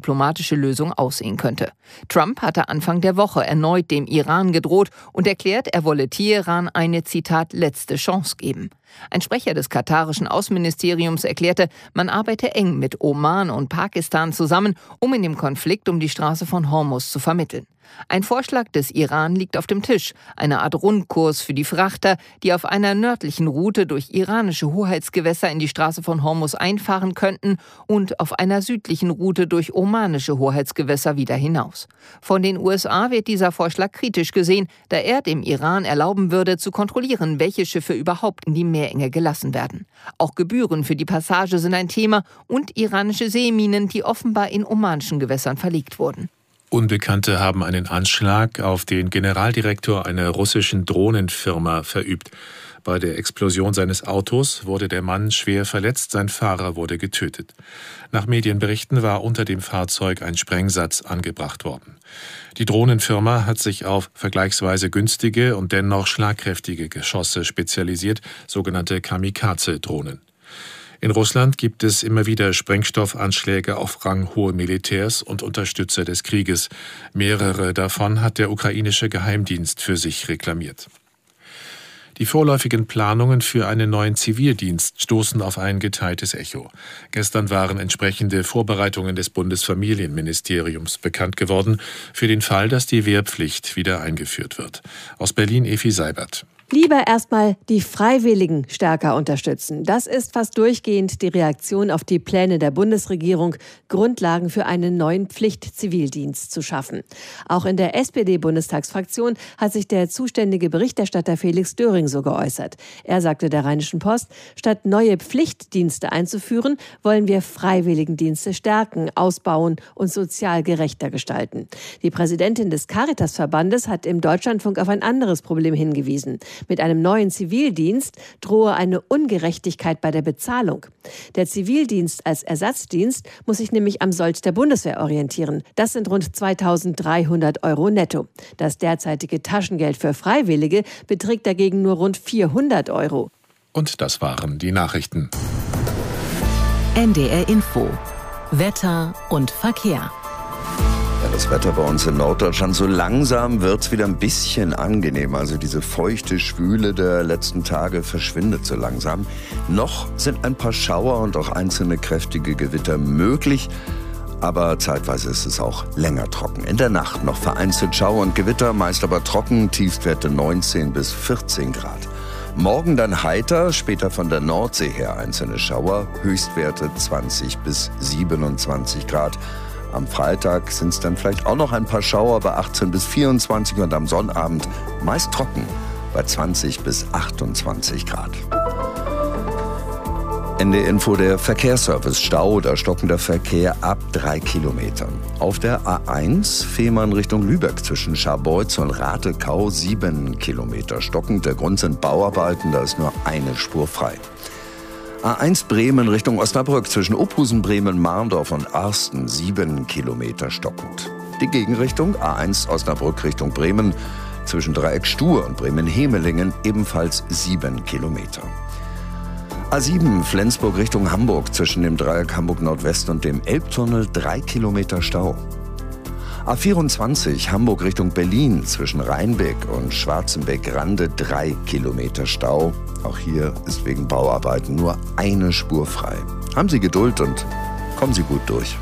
diplomatische Lösung aussehen könnte. Trump hatte Anfang der Woche erneut dem Iran gedroht und erklärt, er wolle Teheran eine, Zitat, letzte Chance geben. Ein Sprecher des katarischen Außenministeriums erklärte, man arbeite eng mit Oman und Pakistan zusammen, um in dem Konflikt um die Straße von Hormuz zu vermitteln. Ein Vorschlag des Iran liegt auf dem Tisch, eine Art Rundkurs für die Frachter, die auf einer nördlichen Route durch iranische Hoheitsgewässer in die Straße von Hormuz einfahren könnten und auf einer südlichen Route durch omanische Hoheitsgewässer wieder hinaus. Von den USA wird dieser Vorschlag kritisch gesehen, da er dem Iran erlauben würde, zu kontrollieren, welche Schiffe überhaupt in die Meerenge gelassen werden. Auch Gebühren für die Passage sind ein Thema und iranische Seeminen, die offenbar in omanischen Gewässern verlegt wurden. Unbekannte haben einen Anschlag auf den Generaldirektor einer russischen Drohnenfirma verübt. Bei der Explosion seines Autos wurde der Mann schwer verletzt, sein Fahrer wurde getötet. Nach Medienberichten war unter dem Fahrzeug ein Sprengsatz angebracht worden. Die Drohnenfirma hat sich auf vergleichsweise günstige und dennoch schlagkräftige Geschosse spezialisiert, sogenannte Kamikaze-Drohnen. In Russland gibt es immer wieder Sprengstoffanschläge auf ranghohe Militärs und Unterstützer des Krieges. Mehrere davon hat der ukrainische Geheimdienst für sich reklamiert. Die vorläufigen Planungen für einen neuen Zivildienst stoßen auf ein geteiltes Echo. Gestern waren entsprechende Vorbereitungen des Bundesfamilienministeriums bekannt geworden, für den Fall, dass die Wehrpflicht wieder eingeführt wird. Aus Berlin Efi Seibert. Lieber erstmal die Freiwilligen stärker unterstützen. Das ist fast durchgehend die Reaktion auf die Pläne der Bundesregierung, Grundlagen für einen neuen Pflichtzivildienst zu schaffen. Auch in der SPD-Bundestagsfraktion hat sich der zuständige Berichterstatter Felix Döring so geäußert. Er sagte der Rheinischen Post, statt neue Pflichtdienste einzuführen, wollen wir Freiwilligendienste stärken, ausbauen und sozial gerechter gestalten. Die Präsidentin des Caritas-Verbandes hat im Deutschlandfunk auf ein anderes Problem hingewiesen. Mit einem neuen Zivildienst drohe eine Ungerechtigkeit bei der Bezahlung. Der Zivildienst als Ersatzdienst muss sich nämlich am Sold der Bundeswehr orientieren. Das sind rund 2.300 € netto. Das derzeitige Taschengeld für Freiwillige beträgt dagegen nur rund 400 €. Und das waren die Nachrichten. NDR Info. Wetter und Verkehr. Das Wetter bei uns in Norddeutschland, so langsam wird es wieder ein bisschen angenehmer. Also diese feuchte Schwüle der letzten Tage verschwindet so langsam. Noch sind ein paar Schauer und auch einzelne kräftige Gewitter möglich. Aber zeitweise ist es auch länger trocken. In der Nacht noch vereinzelt Schauer und Gewitter, meist aber trocken, Tiefstwerte 19 bis 14 Grad. Morgen dann heiter, später von der Nordsee her einzelne Schauer, Höchstwerte 20 bis 27 Grad. Am Freitag sind es dann vielleicht auch noch ein paar Schauer bei 18 bis 24 und am Sonnabend meist trocken bei 20 bis 28 Grad. NDR Info, der Verkehrsservice. Stau oder stockender Verkehr ab 3 Kilometern. Auf der A1 Fehmarn Richtung Lübeck zwischen Scharbeutz und Ratekau 7 Kilometer stockend. Der Grund sind Bauarbeiten, da ist nur eine Spur frei. A1 Bremen Richtung Osnabrück zwischen Ophusen, Bremen, Marndorf und Arsten 7 Kilometer stockend. Die Gegenrichtung A1 Osnabrück Richtung Bremen zwischen Dreieck Stuhr und Bremen-Hemelingen ebenfalls 7 Kilometer. A7 Flensburg Richtung Hamburg zwischen dem Dreieck Hamburg Nordwest und dem Elbtunnel 3 Kilometer Stau. A24 Hamburg Richtung Berlin zwischen Rheinbeck und Schwarzenbeck-Rande 3 Kilometer Stau. Auch hier ist wegen Bauarbeiten nur eine Spur frei. Haben Sie Geduld und kommen Sie gut durch.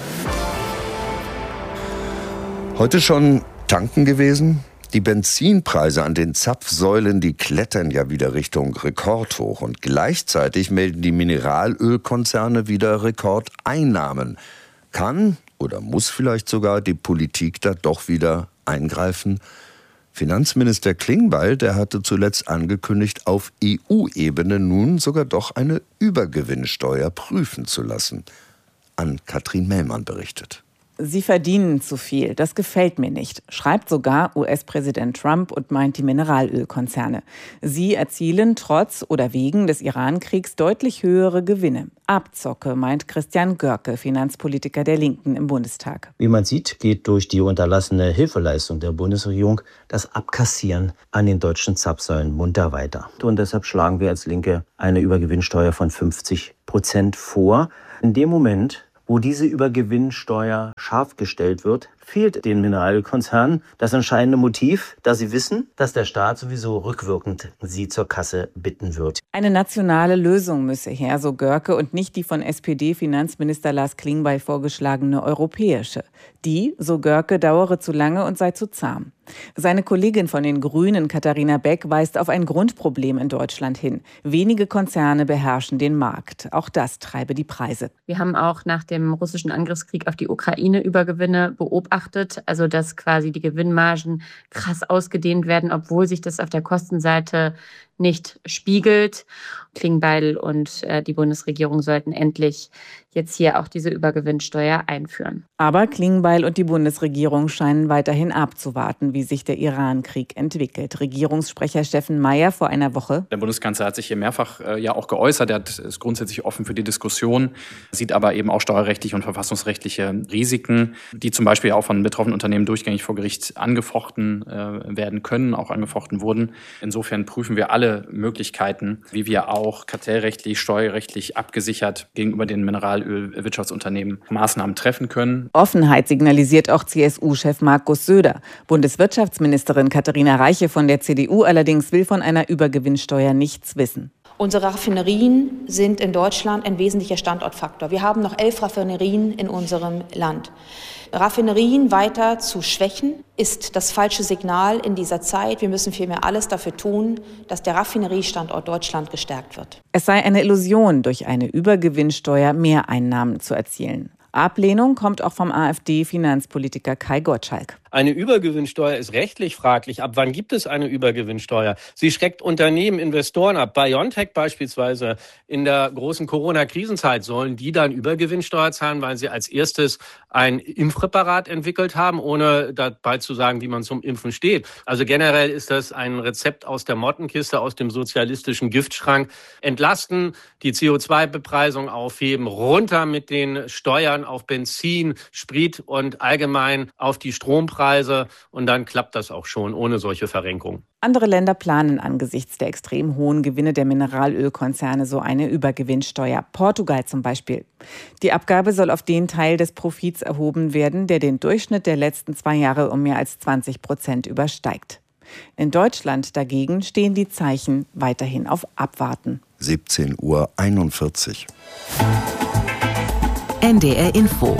Heute schon tanken gewesen? Die Benzinpreise an den Zapfsäulen, die klettern ja wieder Richtung Rekordhoch. Und gleichzeitig melden die Mineralölkonzerne wieder Rekordeinnahmen. Kann oder muss vielleicht sogar die Politik da doch wieder eingreifen? Finanzminister Klingbeil, der hatte zuletzt angekündigt, auf EU-Ebene nun sogar doch eine Übergewinnsteuer prüfen zu lassen. Ann-Kathrin Mellmann berichtet. Sie verdienen zu viel, das gefällt mir nicht, schreibt sogar US-Präsident Trump und meint die Mineralölkonzerne. Sie erzielen trotz oder wegen des Iran-Kriegs deutlich höhere Gewinne. Abzocke, meint Christian Görke, Finanzpolitiker der Linken im Bundestag. Wie man sieht, geht durch die unterlassene Hilfeleistung der Bundesregierung das Abkassieren an den deutschen Zapfsäulen munter weiter. Und deshalb schlagen wir als Linke eine Übergewinnsteuer von 50% vor. In dem Moment, wo diese Übergewinnsteuer scharf gestellt wird, fehlt den Mineralölkonzernen das entscheidende Motiv, da sie wissen, dass der Staat sowieso rückwirkend sie zur Kasse bitten wird. Eine nationale Lösung müsse her, so Görke, und nicht die von SPD-Finanzminister Lars Klingbeil vorgeschlagene europäische. Die, so Görke, dauere zu lange und sei zu zahm. Seine Kollegin von den Grünen, Katharina Beck, weist auf ein Grundproblem in Deutschland hin. Wenige Konzerne beherrschen den Markt. Auch das treibe die Preise. Wir haben auch nach dem russischen Angriffskrieg auf die Ukraine Übergewinne beobachtet, also dass quasi die Gewinnmargen krass ausgedehnt werden, obwohl sich das auf der Kostenseite nicht spiegelt. Klingbeil und die Bundesregierung sollten endlich jetzt hier auch diese Übergewinnsteuer einführen. Aber Klingbeil und die Bundesregierung scheinen weiterhin abzuwarten, wie sich der Iran-Krieg entwickelt. Regierungssprecher Steffen Mayer vor einer Woche: Der Bundeskanzler hat sich hier mehrfach auch geäußert. Er ist grundsätzlich offen für die Diskussion, sieht aber eben auch steuerrechtliche und verfassungsrechtliche Risiken, die zum Beispiel auch von betroffenen Unternehmen durchgängig vor Gericht angefochten werden können, auch angefochten wurden. Insofern prüfen wir alle Möglichkeiten, wie wir auch kartellrechtlich, steuerrechtlich abgesichert gegenüber den Mineralölwirtschaftsunternehmen Maßnahmen treffen können. Offenheit signalisiert auch CSU-Chef Markus Söder. Bundeswirtschaftsministerin Katharina Reiche von der CDU allerdings will von einer Übergewinnsteuer nichts wissen. Unsere Raffinerien sind in Deutschland ein wesentlicher Standortfaktor. Wir haben noch 11 Raffinerien in unserem Land. Raffinerien weiter zu schwächen, ist das falsche Signal in dieser Zeit. Wir müssen vielmehr alles dafür tun, dass der Raffineriestandort Deutschland gestärkt wird. Es sei eine Illusion, durch eine Übergewinnsteuer Mehreinnahmen zu erzielen. Ablehnung kommt auch vom AfD-Finanzpolitiker Kai Gottschalk. Eine Übergewinnsteuer ist rechtlich fraglich. Ab wann gibt es eine Übergewinnsteuer? Sie schreckt Unternehmen, Investoren ab. BioNTech beispielsweise in der großen Corona-Krisenzeit, sollen die dann Übergewinnsteuer zahlen, weil sie als erstes ein Impfpräparat entwickelt haben, ohne dabei zu sagen, wie man zum Impfen steht. Also generell ist das ein Rezept aus der Mottenkiste, aus dem sozialistischen Giftschrank. Entlasten, die CO2-Bepreisung aufheben, runter mit den Steuern auf Benzin, Sprit und allgemein auf die Strompreise. Und dann klappt das auch schon ohne solche Verrenkung. Andere Länder planen angesichts der extrem hohen Gewinne der Mineralölkonzerne so eine Übergewinnsteuer. Portugal zum Beispiel. Die Abgabe soll auf den Teil des Profits erhoben werden, der den Durchschnitt der letzten 2 Jahre um mehr als 20% übersteigt. In Deutschland dagegen stehen die Zeichen weiterhin auf Abwarten. 17:41 Uhr. NDR Info.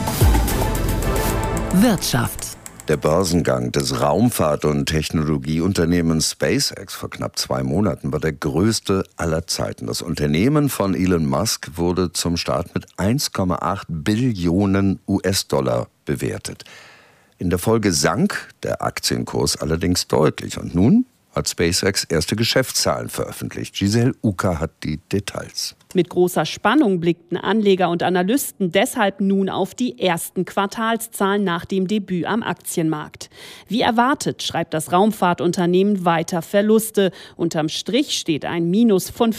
Wirtschaft. Der Börsengang des Raumfahrt- und Technologieunternehmens SpaceX vor knapp 2 Monaten war der größte aller Zeiten. Das Unternehmen von Elon Musk wurde zum Start mit 1,8 Billionen US-Dollar bewertet. In der Folge sank der Aktienkurs allerdings deutlich. Und nun hat SpaceX erste Geschäftszahlen veröffentlicht. Giselle Uka hat die Details. Mit großer Spannung blickten Anleger und Analysten deshalb nun auf die ersten Quartalszahlen nach dem Debüt am Aktienmarkt. Wie erwartet schreibt das Raumfahrtunternehmen weiter Verluste. Unterm Strich steht ein Minus von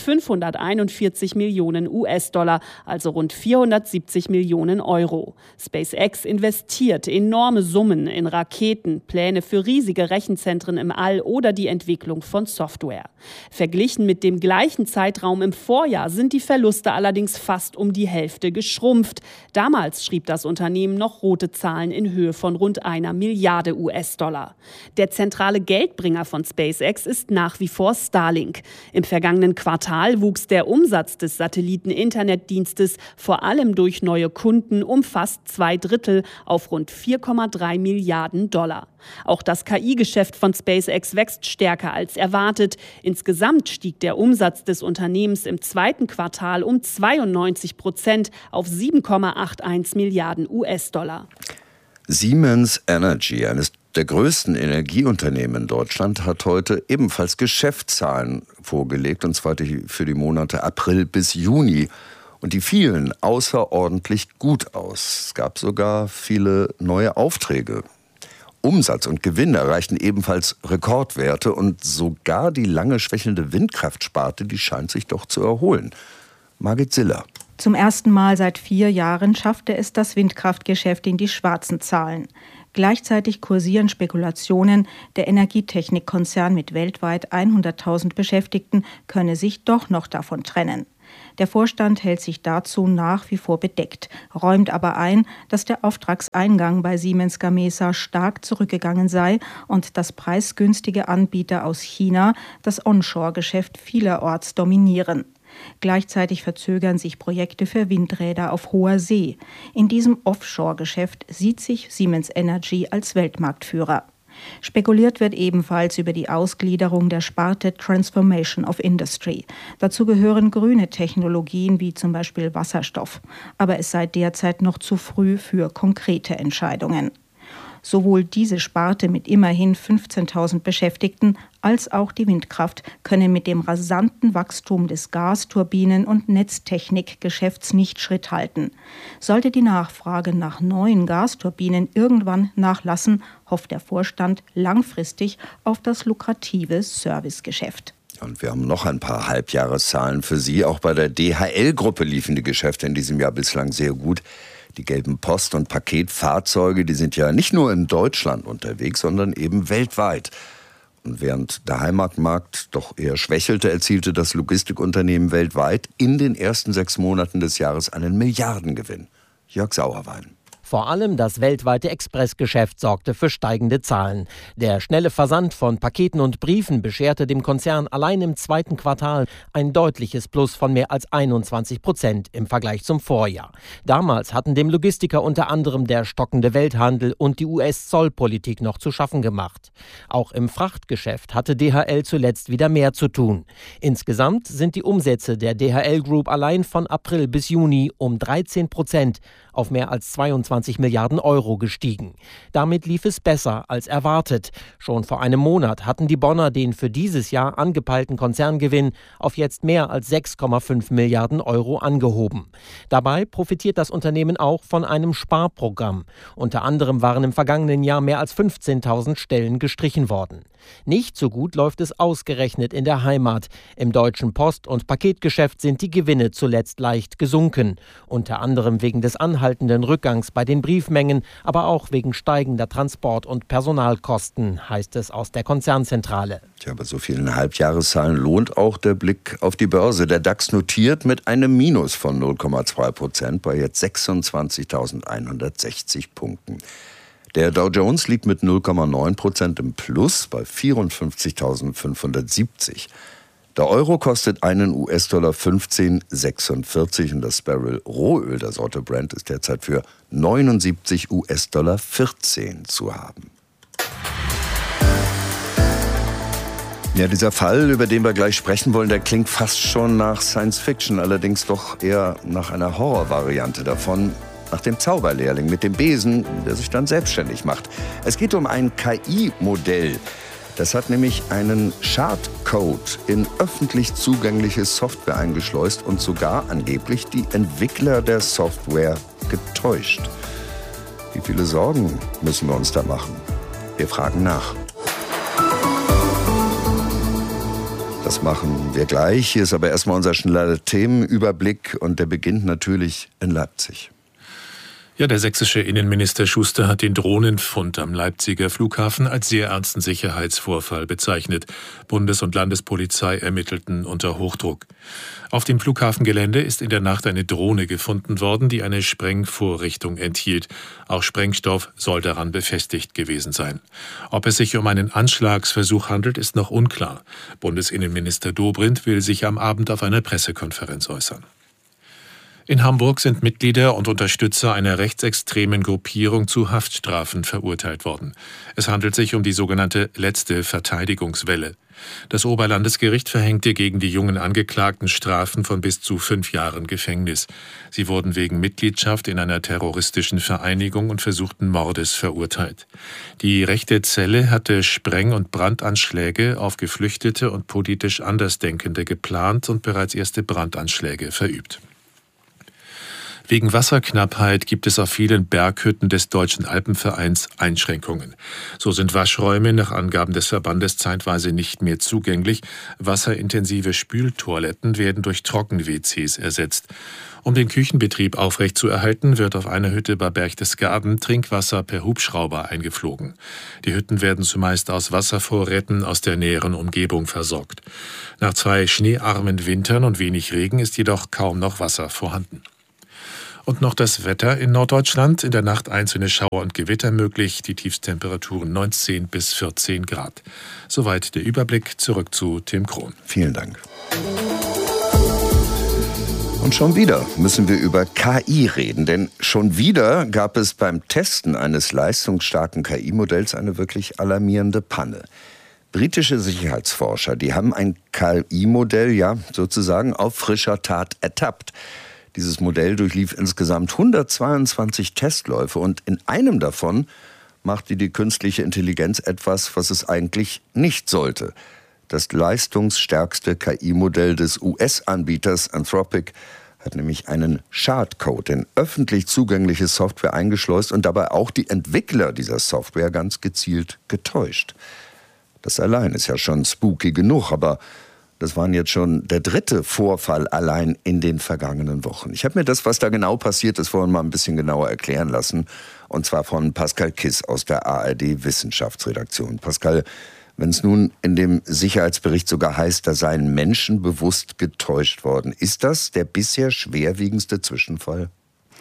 541 Millionen US-Dollar, also rund 470 Millionen Euro. SpaceX investiert enorme Summen in Raketen, Pläne für riesige Rechenzentren im All oder die Entwicklung von Software. Verglichen mit dem gleichen Zeitraum im Vorjahr sind die Verluste allerdings fast um die Hälfte geschrumpft. Damals schrieb das Unternehmen noch rote Zahlen in Höhe von rund 1 Milliarde US-Dollar. Der zentrale Geldbringer von SpaceX ist nach wie vor Starlink. Im vergangenen Quartal wuchs der Umsatz des Satelliten-Internetdienstes vor allem durch neue Kunden um fast 2/3 auf rund 4,3 Milliarden Dollar. Auch das KI-Geschäft von SpaceX wächst stärker als erwartet. Insgesamt stieg der Umsatz des Unternehmens im zweiten Quartal um 92% auf 7,81 Milliarden US-Dollar. Siemens Energy, eines der größten Energieunternehmen in Deutschland, hat heute ebenfalls Geschäftszahlen vorgelegt, und zwar für die Monate April bis Juni. Und die fielen außerordentlich gut aus. Es gab sogar viele neue Aufträge. Umsatz und Gewinn erreichten ebenfalls Rekordwerte, und sogar die lange schwächelnde Windkraftsparte, die scheint sich doch zu erholen. Margit Siller. Zum ersten Mal seit 4 Jahren schaffte es das Windkraftgeschäft in die schwarzen Zahlen. Gleichzeitig kursieren Spekulationen, der Energietechnikkonzern mit weltweit 100.000 Beschäftigten könne sich doch noch davon trennen. Der Vorstand hält sich dazu nach wie vor bedeckt, räumt aber ein, dass der Auftragseingang bei Siemens Gamesa stark zurückgegangen sei und dass preisgünstige Anbieter aus China das Onshore-Geschäft vielerorts dominieren. Gleichzeitig verzögern sich Projekte für Windräder auf hoher See. In diesem Offshore-Geschäft sieht sich Siemens Energy als Weltmarktführer. Spekuliert wird ebenfalls über die Ausgliederung der Sparte Transformation of Industry. Dazu gehören grüne Technologien wie zum Beispiel Wasserstoff. Aber es sei derzeit noch zu früh für konkrete Entscheidungen. Sowohl diese Sparte mit immerhin 15.000 Beschäftigten als auch die Windkraft können mit dem rasanten Wachstum des Gasturbinen- und Netztechnikgeschäfts nicht Schritt halten. Sollte die Nachfrage nach neuen Gasturbinen irgendwann nachlassen, hofft der Vorstand langfristig auf das lukrative Servicegeschäft. Und wir haben noch ein paar Halbjahreszahlen für Sie. Auch bei der DHL-Gruppe liefen die Geschäfte in diesem Jahr bislang sehr gut. Die gelben Post- und Paketfahrzeuge, die sind ja nicht nur in Deutschland unterwegs, sondern eben weltweit. Und während der Heimatmarkt doch eher schwächelte, erzielte das Logistikunternehmen weltweit in den ersten 6 Monaten des Jahres einen Milliardengewinn. Jörg Sauerwein. Vor allem das weltweite Expressgeschäft sorgte für steigende Zahlen. Der schnelle Versand von Paketen und Briefen bescherte dem Konzern allein im 2. Quartal ein deutliches Plus von mehr als 21% im Vergleich zum Vorjahr. Damals hatten dem Logistiker unter anderem der stockende Welthandel und die US-Zollpolitik noch zu schaffen gemacht. Auch im Frachtgeschäft hatte DHL zuletzt wieder mehr zu tun. Insgesamt sind die Umsätze der DHL Group allein von April bis Juni um 13% auf mehr als 22 Milliarden Euro gestiegen. Damit lief es besser als erwartet. Schon vor einem Monat hatten die Bonner den für dieses Jahr angepeilten Konzerngewinn auf jetzt mehr als 6,5 Milliarden Euro angehoben. Dabei profitiert das Unternehmen auch von einem Sparprogramm. Unter anderem waren im vergangenen Jahr mehr als 15.000 Stellen gestrichen worden. Nicht so gut läuft es ausgerechnet in der Heimat. Im deutschen Post- und Paketgeschäft sind die Gewinne zuletzt leicht gesunken. Unter anderem wegen des anhaltenden Rückgangs bei den Briefmengen, aber auch wegen steigender Transport- und Personalkosten, heißt es aus der Konzernzentrale. Tja, bei so vielen Halbjahreszahlen lohnt auch der Blick auf die Börse. Der DAX notiert mit einem Minus von 0,2% bei jetzt 26.160 Punkten. Der Dow Jones liegt mit 0,9% im Plus bei 54.570. Der Euro kostet einen US-Dollar 15,46 und das Barrel Rohöl der Sorte Brent ist derzeit für 79 US-Dollar 14 zu haben. Ja, dieser Fall, über den wir gleich sprechen wollen, der klingt fast schon nach Science Fiction, allerdings doch eher nach einer Horrorvariante davon. Nach dem Zauberlehrling mit dem Besen, der sich dann selbstständig macht. Es geht um ein KI-Modell. Das hat nämlich einen Schadcode in öffentlich zugängliche Software eingeschleust und sogar angeblich die Entwickler der Software getäuscht. Wie viele Sorgen müssen wir uns da machen? Wir fragen nach. Das machen wir gleich. Hier ist aber erstmal unser schneller Themenüberblick und der beginnt natürlich in Leipzig. Ja, der sächsische Innenminister Schuster hat den Drohnenfund am Leipziger Flughafen als sehr ernsten Sicherheitsvorfall bezeichnet. Bundes- und Landespolizei ermittelten unter Hochdruck. Auf dem Flughafengelände ist in der Nacht eine Drohne gefunden worden, die eine Sprengvorrichtung enthielt. Auch Sprengstoff soll daran befestigt gewesen sein. Ob es sich um einen Anschlagsversuch handelt, ist noch unklar. Bundesinnenminister Dobrindt will sich am Abend auf einer Pressekonferenz äußern. In Hamburg sind Mitglieder und Unterstützer einer rechtsextremen Gruppierung zu Haftstrafen verurteilt worden. Es handelt sich um die sogenannte letzte Verteidigungswelle. Das Oberlandesgericht verhängte gegen die jungen Angeklagten Strafen von bis zu 5 Jahren Gefängnis. Sie wurden wegen Mitgliedschaft in einer terroristischen Vereinigung und versuchten Mordes verurteilt. Die rechte Zelle hatte Spreng- und Brandanschläge auf Geflüchtete und politisch Andersdenkende geplant und bereits erste Brandanschläge verübt. Wegen Wasserknappheit gibt es auf vielen Berghütten des Deutschen Alpenvereins Einschränkungen. So sind Waschräume nach Angaben des Verbandes zeitweise nicht mehr zugänglich. Wasserintensive Spültoiletten werden durch Trocken-WCs ersetzt. Um den Küchenbetrieb aufrechtzuerhalten, wird auf einer Hütte bei Berchtesgaden Trinkwasser per Hubschrauber eingeflogen. Die Hütten werden zumeist aus Wasservorräten aus der näheren Umgebung versorgt. Nach 2 schneearmen Wintern und wenig Regen ist jedoch kaum noch Wasser vorhanden. Und noch das Wetter in Norddeutschland. In der Nacht einzelne Schauer und Gewitter möglich. Die Tiefstemperaturen 19 bis 14 Grad. Soweit der Überblick. Zurück zu Tim Krohn. Vielen Dank. Und schon wieder müssen wir über KI reden, denn schon wieder gab es beim Testen eines leistungsstarken KI-Modells eine wirklich alarmierende Panne. Britische Sicherheitsforscher, die haben ein KI-Modell ja sozusagen auf frischer Tat ertappt. Dieses Modell durchlief insgesamt 122 Testläufe und in einem davon machte die künstliche Intelligenz etwas, was es eigentlich nicht sollte. Das leistungsstärkste KI-Modell des US-Anbieters Anthropic hat nämlich einen Schadcode in öffentlich zugängliche Software eingeschleust und dabei auch die Entwickler dieser Software ganz gezielt getäuscht. Das allein ist ja schon spooky genug, aber das waren jetzt schon der 3. Vorfall allein in den vergangenen Wochen. Ich habe mir das, was da genau passiert ist, vorhin mal ein bisschen genauer erklären lassen. Und zwar von Pascal Kiss aus der ARD-Wissenschaftsredaktion. Pascal, wenn es nun in dem Sicherheitsbericht sogar heißt, da seien Menschen bewusst getäuscht worden, ist das der bisher schwerwiegendste Zwischenfall?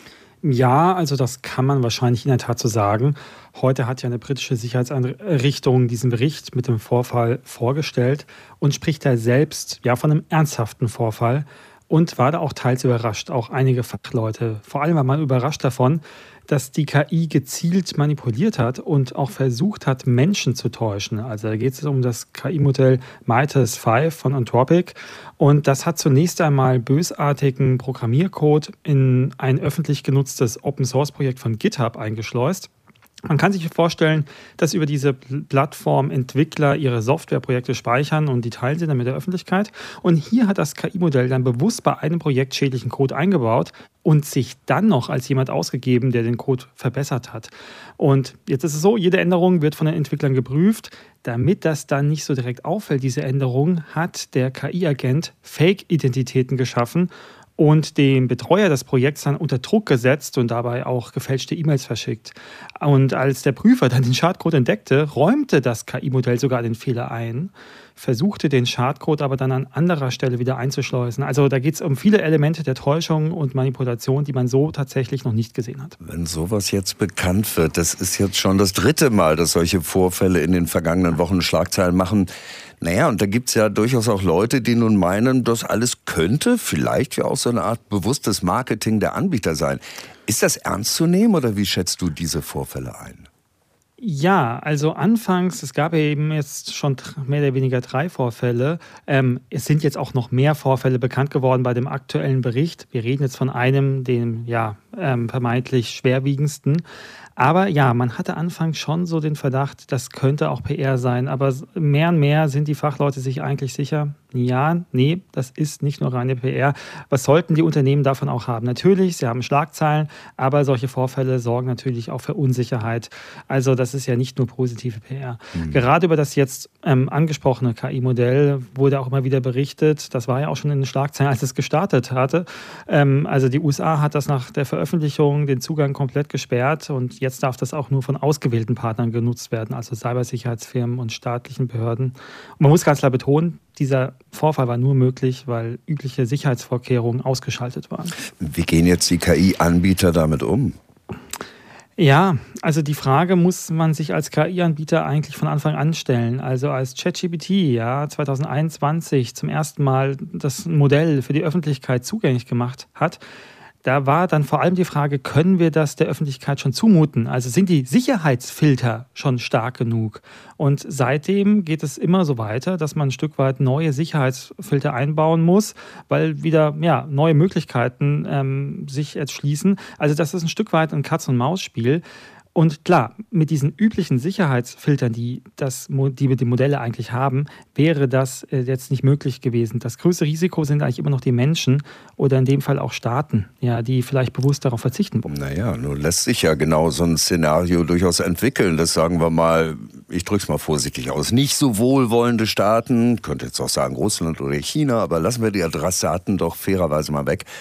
Ja, also das kann man wahrscheinlich in der Tat so sagen. Heute hat ja eine britische Sicherheitseinrichtung diesen Bericht mit dem Vorfall vorgestellt und spricht da selbst ja von einem ernsthaften Vorfall und war da auch teils überrascht, auch einige Fachleute. Vor allem war man überrascht davon, dass die KI gezielt manipuliert hat und auch versucht hat, Menschen zu täuschen. Also da geht es um das KI-Modell Midas 5 von Anthropic. Und das hat zunächst einmal bösartigen Programmiercode in ein öffentlich genutztes Open-Source-Projekt von GitHub eingeschleust. Man kann sich vorstellen, dass über diese Plattform Entwickler ihre Softwareprojekte speichern und die teilen sie dann mit der Öffentlichkeit. Und hier hat das KI-Modell dann bewusst bei einem Projekt schädlichen Code eingebaut und sich dann noch als jemand ausgegeben, der den Code verbessert hat. Und jetzt ist es so, jede Änderung wird von den Entwicklern geprüft. Damit das dann nicht so direkt auffällt, diese Änderung, hat der KI-Agent Fake-Identitäten geschaffen und dem Betreuer des Projekts dann unter Druck gesetzt und dabei auch gefälschte E-Mails verschickt. Und als der Prüfer dann den Schadcode entdeckte, räumte das KI-Modell sogar den Fehler ein, versuchte den Schadcode aber dann an anderer Stelle wieder einzuschleusen. Also da geht es um viele Elemente der Täuschung und Manipulation, die man so tatsächlich noch nicht gesehen hat. Wenn sowas jetzt bekannt wird, das ist jetzt schon das 3. Mal, dass solche Vorfälle in den vergangenen Wochen Schlagzeilen machen. Naja, und da gibt's ja durchaus auch Leute, die nun meinen, das alles könnte vielleicht ja auch so eine Art bewusstes Marketing der Anbieter sein. Ist das ernst zu nehmen oder wie schätzt du diese Vorfälle ein? Ja, also anfangs, es gab ja eben jetzt schon mehr oder weniger 3 Vorfälle. Es sind jetzt auch noch mehr Vorfälle bekannt geworden bei dem aktuellen Bericht. Wir reden jetzt von einem, dem vermeintlich schwerwiegendsten. Aber ja, man hatte anfangs schon so den Verdacht, das könnte auch PR sein. Aber mehr und mehr sind die Fachleute sich eigentlich sicher, ja, nee, das ist nicht nur reine PR. Was sollten die Unternehmen davon auch haben? Natürlich, sie haben Schlagzeilen, aber solche Vorfälle sorgen natürlich auch für Unsicherheit. Also das ist ja nicht nur positive PR. Gerade über das jetzt angesprochene KI-Modell wurde auch immer wieder berichtet. Das war ja auch schon in den Schlagzeilen, als es gestartet hatte. Also die USA hat das nach der Veröffentlichung den Zugang komplett gesperrt und jetzt darf das auch nur von ausgewählten Partnern genutzt werden, also Cybersicherheitsfirmen und staatlichen Behörden. Und man muss ganz klar betonen, dieser Vorfall war nur möglich, weil übliche Sicherheitsvorkehrungen ausgeschaltet waren. Wie gehen jetzt die KI-Anbieter damit um? Ja, also die Frage muss man sich als KI-Anbieter eigentlich von Anfang an stellen. Also als ChatGPT 2021 zum ersten Mal das Modell für die Öffentlichkeit zugänglich gemacht hat, da war dann vor allem die Frage, können wir das der Öffentlichkeit schon zumuten? Also sind die Sicherheitsfilter schon stark genug? Und seitdem geht es immer so weiter, dass man ein Stück weit neue Sicherheitsfilter einbauen muss, weil wieder neue Möglichkeiten sich erschließen. Also das ist ein Stück weit ein Katz-und-Maus-Spiel. Und klar, mit diesen üblichen Sicherheitsfiltern, die die Modelle eigentlich haben, wäre das jetzt nicht möglich gewesen. Das größte Risiko sind eigentlich immer noch die Menschen oder in dem Fall auch Staaten, die vielleicht bewusst darauf verzichten wollen. Naja, nun lässt sich ja genau so ein Szenario durchaus entwickeln. Das sagen wir mal, ich drücke es mal vorsichtig aus, nicht so wohlwollende Staaten, könnte jetzt auch sagen Russland oder China, aber lassen wir die Adressaten doch fairerweise mal weg.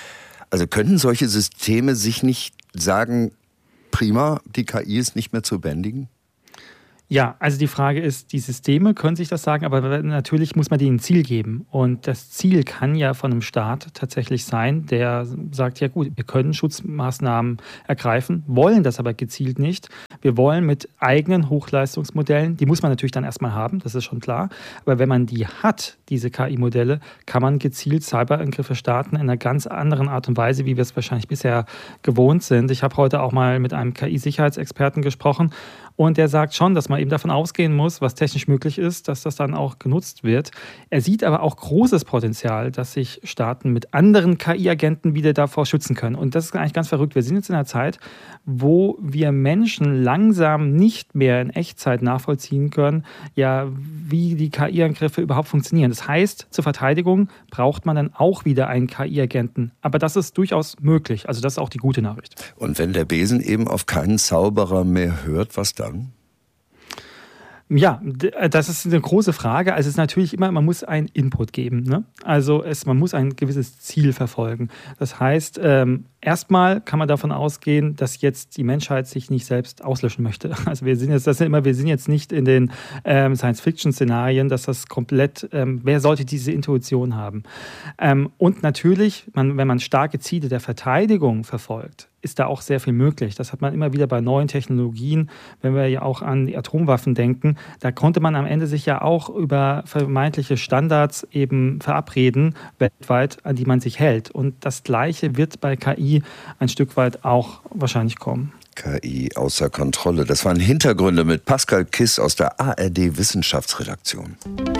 Also könnten solche Systeme sich nicht sagen, prima, die KI ist nicht mehr zu bändigen? Ja, also die Frage ist, die Systeme können sich das sagen, aber natürlich muss man denen ein Ziel geben. Und das Ziel kann ja von einem Staat tatsächlich sein, der sagt, ja gut, wir können Schutzmaßnahmen ergreifen, wollen das aber gezielt nicht. Wir wollen mit eigenen Hochleistungsmodellen, die muss man natürlich dann erstmal haben, das ist schon klar. Aber wenn man die hat, diese KI-Modelle, kann man gezielt Cyberangriffe starten in einer ganz anderen Art und Weise, wie wir es wahrscheinlich bisher gewohnt sind. Ich habe heute auch mal mit einem KI-Sicherheitsexperten gesprochen. Und der sagt schon, dass man eben davon ausgehen muss, was technisch möglich ist, dass das dann auch genutzt wird. Er sieht aber auch großes Potenzial, dass sich Staaten mit anderen KI-Agenten wieder davor schützen können. Und das ist eigentlich ganz verrückt. Wir sind jetzt in einer Zeit, wo wir Menschen langsam nicht mehr in Echtzeit nachvollziehen können, ja, wie die KI-Angriffe überhaupt funktionieren. Das heißt, zur Verteidigung braucht man dann auch wieder einen KI-Agenten. Aber das ist durchaus möglich. Also das ist auch die gute Nachricht. Und wenn der Besen eben auf keinen Zauberer mehr hört, was dann? Ja, das ist eine große Frage. Also es ist natürlich immer, man muss einen Input geben, ne? Also man muss ein gewisses Ziel verfolgen. Das heißt, erstmal kann man davon ausgehen, dass jetzt die Menschheit sich nicht selbst auslöschen möchte. Also wir sind jetzt nicht in den Science-Fiction-Szenarien, dass das komplett, wer sollte diese Intuition haben? Und natürlich, wenn man starke Ziele der Verteidigung verfolgt, ist da auch sehr viel möglich. Das hat man immer wieder bei neuen Technologien, wenn wir ja auch an die Atomwaffen denken. Da konnte man am Ende sich ja auch über vermeintliche Standards eben verabreden, weltweit, an die man sich hält. Und das Gleiche wird bei KI ein Stück weit auch wahrscheinlich kommen. KI außer Kontrolle. Das waren Hintergründe mit Pascal Kiss aus der ARD Wissenschaftsredaktion.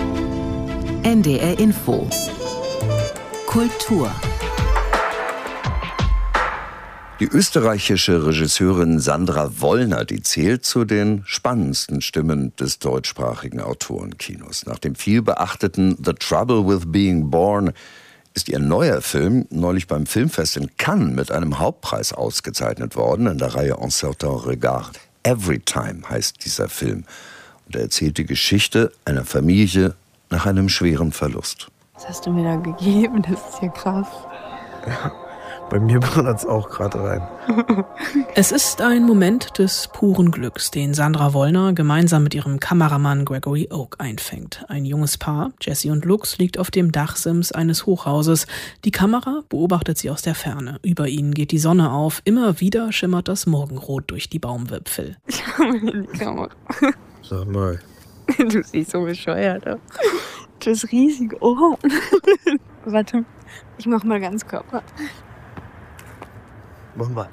NDR Info. Kultur. Die österreichische Regisseurin Sandra Wollner, die zählt zu den spannendsten Stimmen des deutschsprachigen Autorenkinos. Nach dem vielbeachteten The Trouble with Being Born ist ihr neuer Film neulich beim Filmfest in Cannes mit einem Hauptpreis ausgezeichnet worden, in der Reihe Un certain regard. Everytime heißt dieser Film. Und er erzählt die Geschichte einer Familie nach einem schweren Verlust. Was hast du mir da gegeben? Das ist ja krass. Ja. Bei mir brennt es auch gerade rein. Es ist ein Moment des puren Glücks, den Sandra Wollner gemeinsam mit ihrem Kameramann Gregory Oak einfängt. Ein junges Paar, Jessie und Lux, liegt auf dem Dachsims eines Hochhauses. Die Kamera beobachtet sie aus der Ferne. Über ihnen geht die Sonne auf. Immer wieder schimmert das Morgenrot durch die Baumwipfel. Sag mal. Du siehst so bescheuert aus. Das riesige Ohr. Warte, ich mach mal ganz Körper. Mach mal.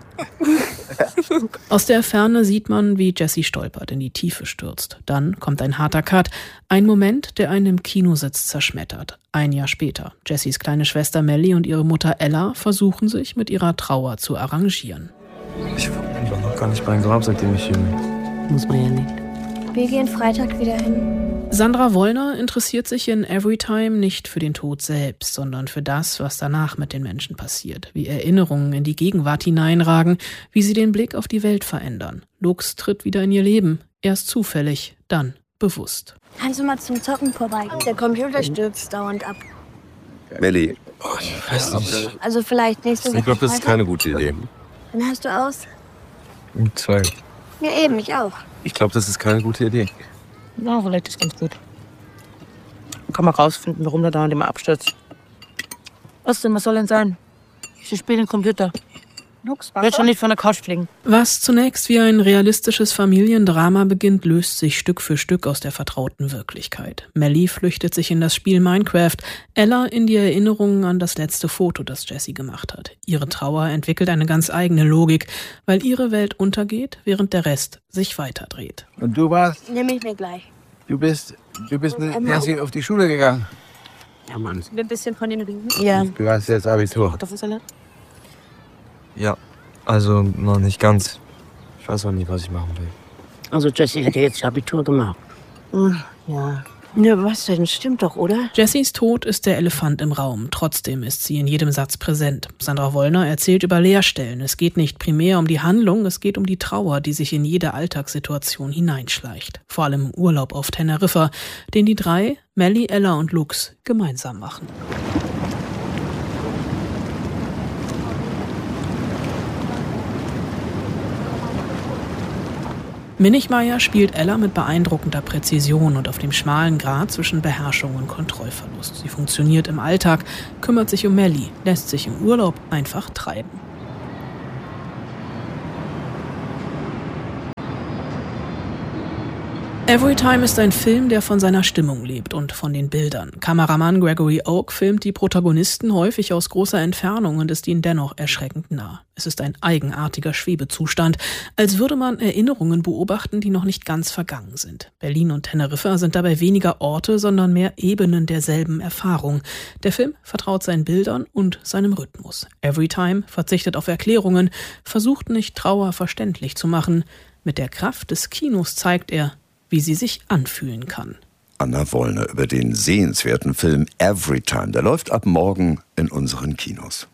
Aus der Ferne sieht man, wie Jessie stolpert, in die Tiefe stürzt. Dann kommt ein harter Cut. Ein Moment, der einen im Kinositz zerschmettert. Ein Jahr später. Jessies kleine Schwester Melly und ihre Mutter Ella versuchen sich mit ihrer Trauer zu arrangieren. Ich war noch gar nicht beim Grab, seitdem ich hier bin. Muss man ja nicht. Wir gehen Freitag wieder hin. Sandra Wollner interessiert sich in Everytime nicht für den Tod selbst, sondern für das, was danach mit den Menschen passiert. Wie Erinnerungen in die Gegenwart hineinragen, wie sie den Blick auf die Welt verändern. Lux tritt wieder in ihr Leben. Erst zufällig, dann bewusst. Kannst du mal zum Zocken vorbei? Der Computer stürzt dauernd ab. Melly. Oh, ich weiß nicht. Also vielleicht nächste Woche. Ich glaube, das ist keine gute Idee. Wann hast du aus? 2. Ja eben, ich auch. Ich glaube, das ist keine gute Idee. Ja, vielleicht ist ganz gut. Dann kann man rausfinden, warum der da immer abstürzt. Was denn, was soll denn sein? Ich spiele den Computer. Ich will schon nicht von der Couch fliegen. Was zunächst wie ein realistisches Familiendrama beginnt, löst sich Stück für Stück aus der vertrauten Wirklichkeit. Melly flüchtet sich in das Spiel Minecraft, Ella in die Erinnerungen an das letzte Foto, das Jessie gemacht hat. Ihre Trauer entwickelt eine ganz eigene Logik, weil ihre Welt untergeht, während der Rest sich weiterdreht. Und du warst? Nimm ich mir gleich. Du bist mit Jessie auf die Schule gegangen? Ja, Mann. Ein bisschen von den Ringen. Ja. Du hast jetzt Abitur. Kartoffelsalat? Ja, also noch nicht ganz. Ich weiß noch nie, was ich machen will. Also Jessie hätte jetzt Abitur gemacht. Ja. Ja, was denn? Stimmt doch, oder? Jessies Tod ist der Elefant im Raum. Trotzdem ist sie in jedem Satz präsent. Sandra Wollner erzählt über Leerstellen. Es geht nicht primär um die Handlung, es geht um die Trauer, die sich in jede Alltagssituation hineinschleicht. Vor allem im Urlaub auf Teneriffa, den die drei, Melly, Ella und Lux, gemeinsam machen. Minichmayr spielt Ella mit beeindruckender Präzision und auf dem schmalen Grat zwischen Beherrschung und Kontrollverlust. Sie funktioniert im Alltag, kümmert sich um Melly, lässt sich im Urlaub einfach treiben. Everytime ist ein Film, der von seiner Stimmung lebt und von den Bildern. Kameramann Gregory Oak filmt die Protagonisten häufig aus großer Entfernung und ist ihnen dennoch erschreckend nah. Es ist ein eigenartiger Schwebezustand, als würde man Erinnerungen beobachten, die noch nicht ganz vergangen sind. Berlin und Teneriffa sind dabei weniger Orte, sondern mehr Ebenen derselben Erfahrung. Der Film vertraut seinen Bildern und seinem Rhythmus. Everytime verzichtet auf Erklärungen, versucht nicht Trauer verständlich zu machen. Mit der Kraft des Kinos zeigt er, wie sie sich anfühlen kann. Anna Wollner über den sehenswerten Film Everytime. Der läuft ab morgen in unseren Kinos.